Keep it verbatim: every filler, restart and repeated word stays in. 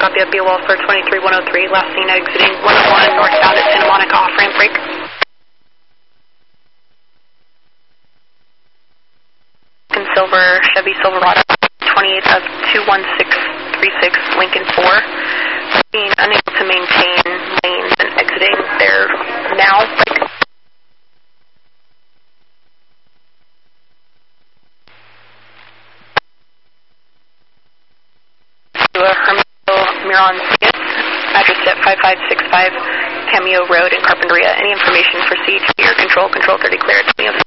copy of B O L for twenty-three one oh three, last seen exiting one oh one northbound at Santa Monica, off-ramp break. Silver, Chevy Silverado, twenty-eight of two one six three six, Lincoln four, being unable to maintain lanes and exiting there now. To a Hermito Miron Sears, address at five five six five Cameo Road in Carpinteria. Any information for C H P or Control, Control thirty cleared.